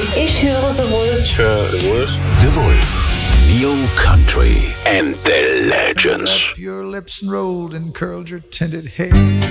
Ich höre The Wolf. Ich höre The Wolf. The Wolf. New Country and the Legends. Your lips and rolled and curled your tinted hair.